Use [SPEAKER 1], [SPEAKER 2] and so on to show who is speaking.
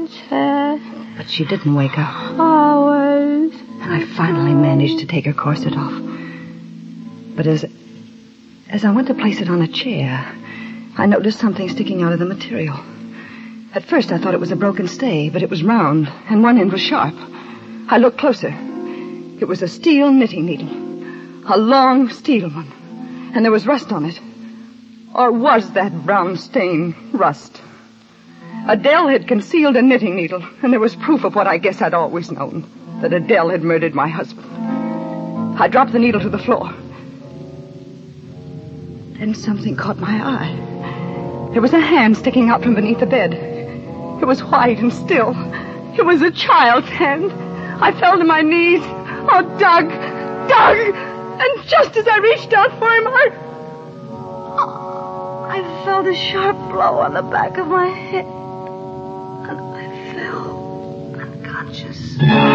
[SPEAKER 1] much hair.
[SPEAKER 2] But she didn't wake up.
[SPEAKER 1] Always.
[SPEAKER 2] And I finally managed to take her corset off. But as I went to place it on a chair, I noticed something sticking out of the material. At first I thought it was a broken stay, but it was round, and one end was sharp. I looked closer. It was a steel knitting needle. A long steel one. And there was rust on it. Or was that brown stain rust? Adele had concealed a knitting needle, and there was proof of what I guess I'd always known, that Adele had murdered my husband. I dropped the needle to the floor. Then something caught my eye. There was a hand sticking out from beneath the bed. It was white and still. It was a child's hand. I fell to my knees. Oh, Doug! Doug! And just as I reached out for him, I felt a sharp blow on the back of my head. And I fell unconscious.